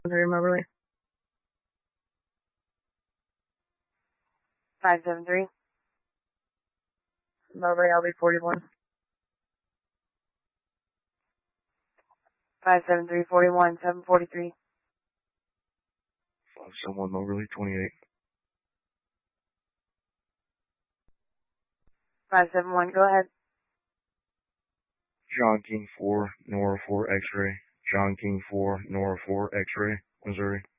Missouri, Moberly. 573. Moberly, LB 41. 57341, 743. 571 Moberly, 28. 571, go ahead. John King 4, Nora 4 X-ray. John King 4, Nora 4 X-ray, Missouri.